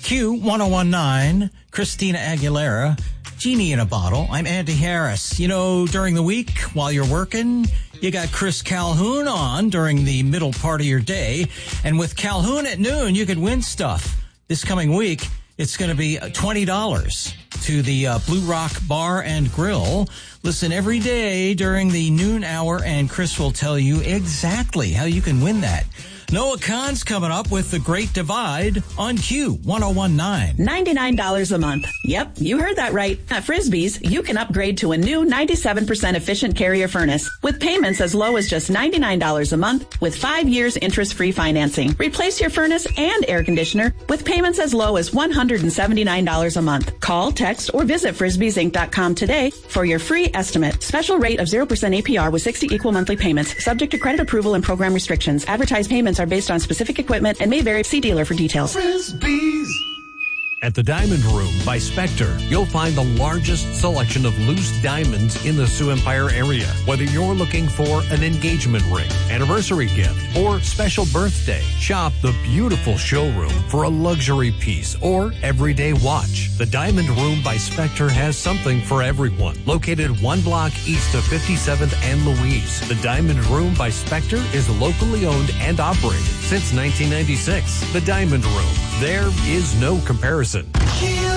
Q1019, Christina Aguilera, Genie in a Bottle. I'm Andy Harris. You know, during the week, while you're working, you got Chris Calhoun on during the middle part of your day. And with Calhoun at noon, you could win stuff. This coming week, it's going to be $20 to the Blue Rock Bar and Grill. Listen every day during the noon hour, and Chris will tell you exactly how you can win that. Noah Khan's coming up with The Great Divide on Q1019. $99 a month. Yep, you heard that right. At Frisbee's, you can upgrade to a new 97% efficient Carrier furnace with payments as low as just $99 a month with 5 years interest-free financing. Replace your furnace and air conditioner with payments as low as $179 a month. Call, text, or visit frisbeesinc.com today for your free estimate. Special rate of 0% APR with 60 equal monthly payments, subject to credit approval and program restrictions. Advertised payments are based on specific equipment and may vary. See dealer for details. Frisbees. At the Diamond Room by Spectre, you'll find the largest selection of loose diamonds in the Sioux Empire area. Whether you're looking for an engagement ring, anniversary gift, or special birthday, shop the beautiful showroom for a luxury piece or everyday watch. The Diamond Room by Spectre has something for everyone. Located 1 block east of 57th and Louise, the Diamond Room by Spectre is locally owned and operated since 1996. The Diamond Room. There is no comparison.